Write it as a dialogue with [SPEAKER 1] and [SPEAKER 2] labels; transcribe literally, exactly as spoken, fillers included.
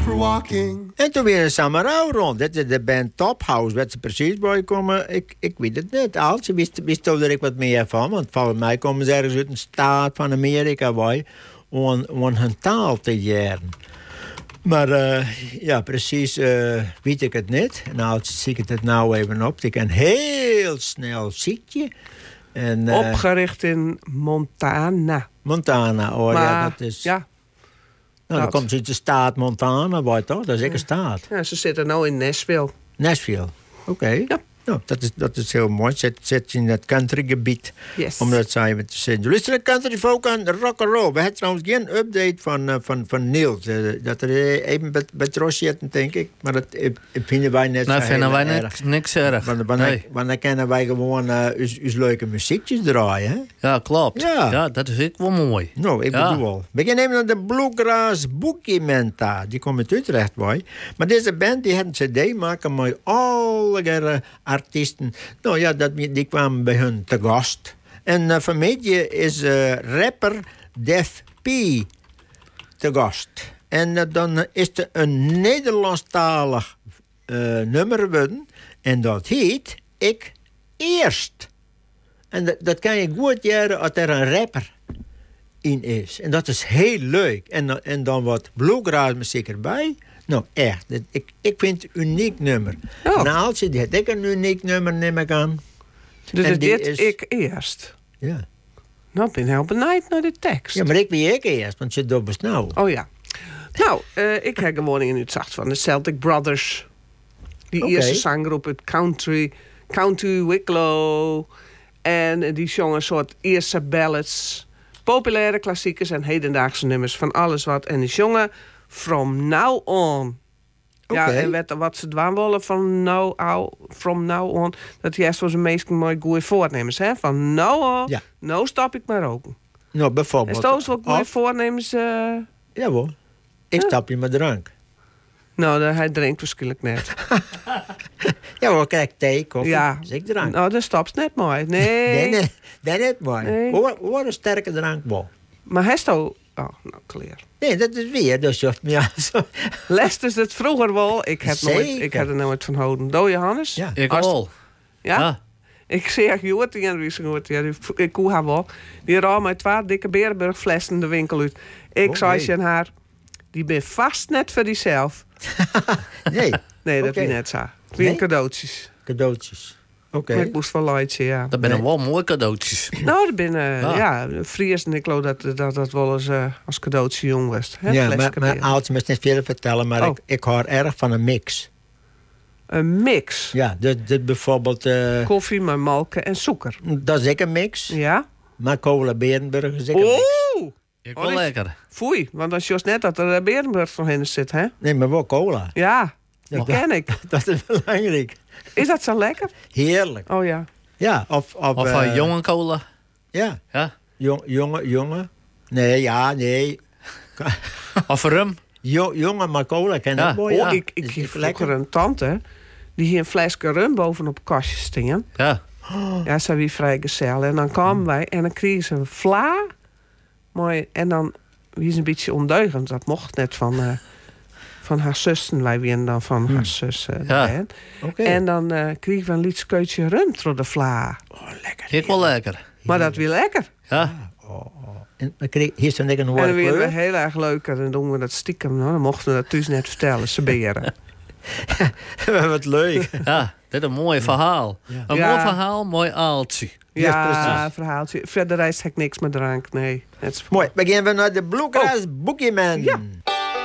[SPEAKER 1] for walking.
[SPEAKER 2] En toen weer een Samarau rond. Dit is de band Top House. Werd ze precies bij komen? Ik, ik weet het niet. Als wist, wist er ik wat meer van. Want volgens mij komen ze ergens uit een staat van Amerika bij. Om, om hun taal te leren. Maar uh, ja, precies uh, weet ik het niet. En als zie ik het nou even op. Ik een heel snel ziekje. En, uh,
[SPEAKER 3] Opgericht in Montana.
[SPEAKER 2] Montana, oh
[SPEAKER 3] maar,
[SPEAKER 2] ja, dat is...
[SPEAKER 3] Ja.
[SPEAKER 2] Nou, dan komt ze uit de staat Montana bij, toch? Dat is ook een staat.
[SPEAKER 3] Ja, ze zitten nu in Nashville.
[SPEAKER 2] Nashville, oké. Okay.
[SPEAKER 3] Ja.
[SPEAKER 2] Nou, dat is, dat is heel mooi. Zet, zet in het countrygebied.
[SPEAKER 3] Yes.
[SPEAKER 2] Om dat samen te zeggen. Luister country folk aan rock'n'roll. We hebben trouwens geen update van, uh, van, van Niels. Uh, dat er even bij, bij Tros zitten, denk ik. Maar dat uh, vinden wij net
[SPEAKER 4] nou,
[SPEAKER 2] zo
[SPEAKER 4] vinden wij
[SPEAKER 2] erg.
[SPEAKER 4] niks, niks erg.
[SPEAKER 2] Want, want,
[SPEAKER 4] nee.
[SPEAKER 2] want dan kunnen wij gewoon uh, us, us leuke muziekjes draaien. Hè?
[SPEAKER 4] Ja, klopt.
[SPEAKER 2] Ja.
[SPEAKER 4] ja, dat is ook wel mooi.
[SPEAKER 2] Nou, ik
[SPEAKER 4] ja.
[SPEAKER 2] bedoel al. We gaan even naar de Bluegrass Boekimenta. Die komt uit Utrecht bij. Maar deze band die had een cd maken met alle artiesten. Nou ja, dat, die kwamen bij hun te gast. En uh, van mij is uh, rapper Def P te gast. En uh, dan is er een Nederlandstalig uh, nummer geworden. En dat heet Ik Eerst. En dat, dat kan je goed jaren als er een rapper in is. En dat is heel leuk. En, en dan wat bluegrass muziek erbij. Nou, echt. Ik, ik vind het een uniek nummer.
[SPEAKER 3] Oh.
[SPEAKER 2] Nou, als je dit ik een uniek nummer neem ik aan.
[SPEAKER 3] Dus
[SPEAKER 2] en
[SPEAKER 3] dit
[SPEAKER 2] is,
[SPEAKER 3] ik eerst.
[SPEAKER 2] Ja.
[SPEAKER 3] Nou, ik ben heel benieuwd naar de tekst.
[SPEAKER 2] Ja, maar ik ben ik eerst, want je doet best nou.
[SPEAKER 3] Oh ja. Nou, uh, ik heb gewoon in het zacht van de Celtic Brothers. Die
[SPEAKER 2] Okay.
[SPEAKER 3] eerste zanggroep uit Country, County Wicklow. En uh, die zongen een soort eerste ballads. Populaire klassiekers en hedendaagse nummers van alles wat. En die zongen From Now On. Ja,
[SPEAKER 2] Okay.
[SPEAKER 3] en wat, wat ze dwaan willen van now, out, from now on. Dat juist voor zijn meest mooi goede voornemens. Hè? Van now on,
[SPEAKER 2] Ja.
[SPEAKER 3] nou stop ik maar roken.
[SPEAKER 2] Nou,
[SPEAKER 3] En
[SPEAKER 2] bijvoorbeeld.
[SPEAKER 3] stoos wel goede
[SPEAKER 2] Of-
[SPEAKER 3] voornemens. Uh...
[SPEAKER 2] Jawel. Ik
[SPEAKER 3] Ja.
[SPEAKER 2] stap je met drank.
[SPEAKER 3] Nou, de, hij drinkt waarschijnlijk net.
[SPEAKER 2] Jawel, krijg thee, koffie.
[SPEAKER 3] Ja.
[SPEAKER 2] Dus ik drank.
[SPEAKER 3] Nou, dat stopt net mooi. Nee.
[SPEAKER 2] Nee, nee. Dat is mooi.
[SPEAKER 3] Nee.
[SPEAKER 2] Hoor, hoor een sterke drank wel.
[SPEAKER 3] Maar hij stond... Oh, nou, clear.
[SPEAKER 2] Nee, dat is weer. Dus je ja, zo.
[SPEAKER 3] Les is het vroeger wel. Ik heb, nooit,
[SPEAKER 2] Zeker.
[SPEAKER 3] ik heb er nooit van houden. Doe Johannes?
[SPEAKER 2] Ja.
[SPEAKER 4] Ik
[SPEAKER 3] Als-
[SPEAKER 4] al.
[SPEAKER 3] Ja?
[SPEAKER 4] Ja.
[SPEAKER 3] Ik zeg, je hoort die en wie ze hoort. Ja, die- ik koe haar wel. Die raam met twee dikke Berenburgflessen de winkel uit. Ik
[SPEAKER 2] Oh,
[SPEAKER 3] zei
[SPEAKER 2] nee.
[SPEAKER 3] aan haar, die ben vast net voor diezelf.
[SPEAKER 2] Nee,
[SPEAKER 3] Nee, dat
[SPEAKER 2] Oké.
[SPEAKER 3] wie net zo. Het wie
[SPEAKER 2] Nee?
[SPEAKER 3] cadeautjes.
[SPEAKER 2] cadeautjes. Oké.
[SPEAKER 3] Maar ik moest wel leidje, ja.
[SPEAKER 4] Dat zijn
[SPEAKER 2] Nee.
[SPEAKER 4] wel mooie cadeautjes.
[SPEAKER 3] Nou, dat ben uh,
[SPEAKER 4] Ah.
[SPEAKER 3] ja, Fries en ik geloof dat dat, dat wel eens uh, als cadeautje jong was. Hè?
[SPEAKER 2] Ja,
[SPEAKER 3] Flesje
[SPEAKER 2] maar, maar
[SPEAKER 3] bier.
[SPEAKER 2] ouders moet niet veel vertellen, maar
[SPEAKER 3] Oh.
[SPEAKER 2] ik, ik hoor erg van een mix.
[SPEAKER 3] Een mix.
[SPEAKER 2] Ja, dit, dit bijvoorbeeld, uh,
[SPEAKER 3] Koffie met melken en suiker.
[SPEAKER 2] dat is ik een mix.
[SPEAKER 3] Ja?
[SPEAKER 2] Maar cola Berenburg is ik een mix.
[SPEAKER 3] Oeh!
[SPEAKER 4] Ik
[SPEAKER 3] Oh,
[SPEAKER 4] wel
[SPEAKER 3] dit-
[SPEAKER 4] lekker.
[SPEAKER 3] Foei, want als je was net dat er uh, Berenburg nog in zit, hè?
[SPEAKER 2] Nee, maar wel cola.
[SPEAKER 3] Ja, die
[SPEAKER 2] Ja.
[SPEAKER 3] ken ik.
[SPEAKER 2] Dat is belangrijk.
[SPEAKER 3] Is dat zo lekker?
[SPEAKER 2] Heerlijk.
[SPEAKER 3] Oh ja.
[SPEAKER 2] Ja, of... Of,
[SPEAKER 4] Of
[SPEAKER 2] eh,
[SPEAKER 4] uh, jonge cola.
[SPEAKER 2] Ja,
[SPEAKER 4] Ja.
[SPEAKER 2] jong, jonge, jonge. Nee, ja, nee.
[SPEAKER 4] Of rum.
[SPEAKER 2] Jo, jonge, maar cola ken
[SPEAKER 4] Ja.
[SPEAKER 2] ik wel,
[SPEAKER 3] Oh,
[SPEAKER 2] ja.
[SPEAKER 3] ik, ik
[SPEAKER 2] Is
[SPEAKER 3] kreeg
[SPEAKER 2] niet
[SPEAKER 3] vroeger een tante die hier een flesje rum bovenop het kastje stingen.
[SPEAKER 4] Ja.
[SPEAKER 3] Ja, ze wie vrij gezellig. En dan kwamen wij en dan kregen ze een vla. Mooi. En dan wie ze een beetje ondeugend. Dat mocht net van, eh, van haar zussen. Wij winnen dan van haar zus. eh,
[SPEAKER 4] Ja.
[SPEAKER 3] hè.
[SPEAKER 2] Oké.
[SPEAKER 3] En dan eh kregen we een lietskeutje rum door de vla.
[SPEAKER 2] Oh, lekker.
[SPEAKER 4] Ik wel lekker.
[SPEAKER 3] Maar dat weer lekker.
[SPEAKER 4] Ja.
[SPEAKER 2] En dan kreeg, hier is dan een
[SPEAKER 3] En dan
[SPEAKER 2] hoorde
[SPEAKER 3] weer we
[SPEAKER 2] kleur.
[SPEAKER 3] heel erg leuk. En dan doen we dat stiekem. Nou, dan mochten we dat dus net vertellen. Ze beren.
[SPEAKER 2] Wat leuk.
[SPEAKER 4] Ja. Dit is een mooi verhaal.
[SPEAKER 2] Ja.
[SPEAKER 4] Een
[SPEAKER 3] Ja.
[SPEAKER 4] mooi verhaal, mooi aaltje.
[SPEAKER 3] Ja,
[SPEAKER 2] precies.
[SPEAKER 3] verhaaltje. Verder reist ik niks met drank. Nee. Net zo.
[SPEAKER 2] Mooi, we gaan weer naar de Bluegrass Boogeyman.
[SPEAKER 3] Ja.